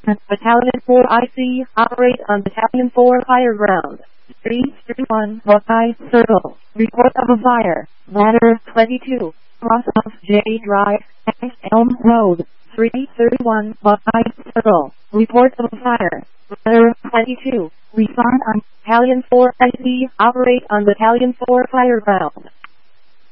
Battalion 4 IC, operate on Battalion 4 higher ground. 331 Buckeye Circle. Report of a fire. Ladder 22. Cross of J Drive, Elm Road. 331 Buckeye Circle. Report of a fire. Ladder 22. Respond on Battalion 4 IC, operate on Battalion 4 higher ground.